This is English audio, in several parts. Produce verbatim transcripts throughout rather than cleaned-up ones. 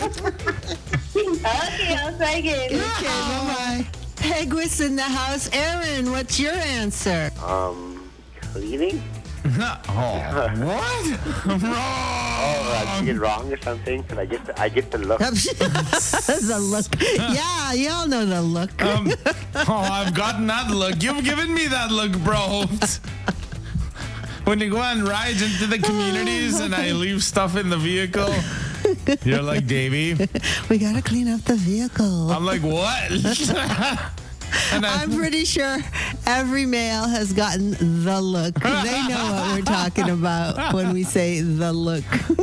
Okay, I'll try again. Okay, bye-bye. Pegwis in the house. Aaron, what's your answer? Um, cleaning? Oh, what? Oh, Wrong. I did it wrong or something? Cause I get the, I get the look. The look. Yeah, y'all know the look. Um, oh, I've gotten that look. You've given me that look, bro. When you go on rides into the communities and I leave stuff in the vehicle, you're like, Davey. We gotta clean up the vehicle. I'm like, what? And I, I'm pretty sure every male has gotten the look. They know what we're talking about when we say the look.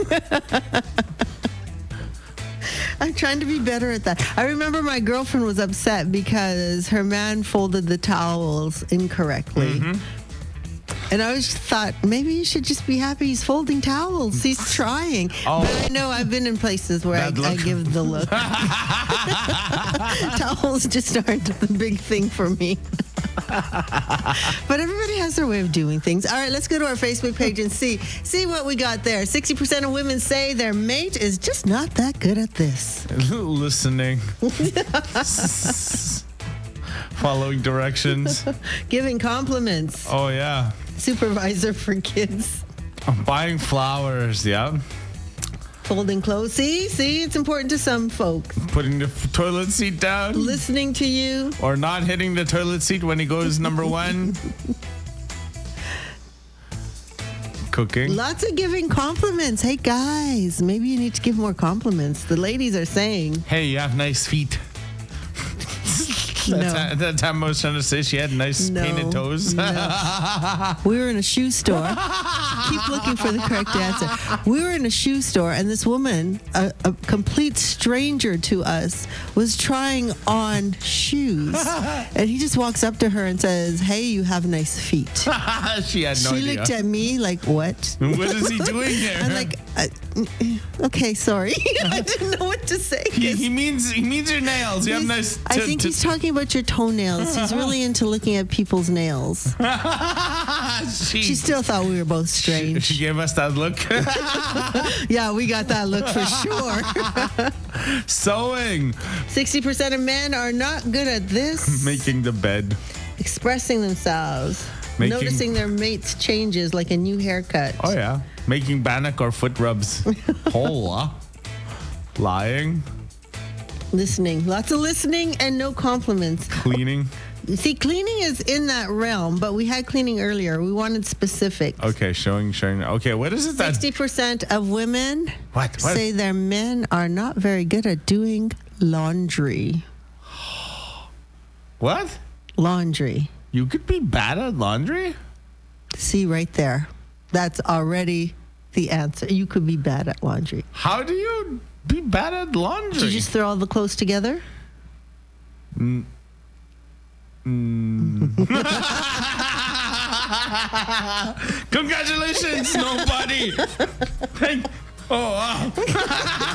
I'm trying to be better at that. I remember my girlfriend was upset because her man folded the towels incorrectly. Mm-hmm. And I always thought, maybe you should just be happy he's folding towels. He's trying. Oh. But I know I've been in places where I, That I look. give the look. Towels just aren't the big thing for me. But everybody has their way of doing things. All right, let's go to our Facebook page and see see what we got there. sixty percent of women say their mate is just not that good at this. listening. Following directions. Giving compliments. Oh, yeah. Supervisor for kids. Buying flowers, yeah. Folding clothes. See, see, it's important to some folk. Putting the f- toilet seat down. Listening to you. Or not hitting the toilet seat when he goes number one. Cooking. Lots of giving compliments. Hey, guys, maybe you need to give more compliments. The ladies are saying. Hey, you have nice feet. No. That, that time I was trying to say she had nice No, painted toes. no. We were in a shoe store. Keep looking for the correct answer. We were in a shoe store, and this woman, a, a complete stranger to us, was trying on shoes. And he just walks up to her and says, "Hey, you have nice feet." She had no she idea. looked at me like, "What?" What is he doing there? I'm like, uh, "Okay, sorry." I didn't know what to say. he, he means he means your nails. You have nice. I t- think t- he's talking about your toenails. He's really into looking at people's nails. she, She still thought we were both she, strange. she gave us that look. Yeah, we got that look for sure. Sewing. sixty percent of men are not good at this. Making the bed. Expressing themselves. Making- Noticing their mate's changes like a new haircut. Oh, yeah. Making bannock or foot rubs. Hola. Lying. Listening. Lots of listening and no compliments. Cleaning. See, cleaning is in that realm, but we had cleaning earlier. We wanted specifics. Okay, showing, showing. Okay, what is it that... sixty percent of women What? What? say their men are not very good at doing laundry. What? Laundry. You could be bad at laundry? See right there. That's already the answer. You could be bad at laundry. How do you be bad at laundry? Did you just throw all the clothes together? Congratulations, nobody. Thank. Oh, wow.